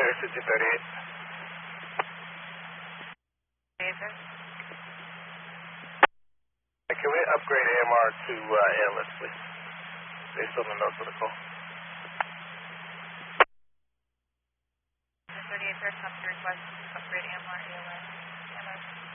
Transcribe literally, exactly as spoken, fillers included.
this is G thirty-eight. Yes, sir. Can we upgrade A M R to uh, airless, please? Based on the notes of the call. thirty-eight, sir. Come to request upgrade A M R, A L S.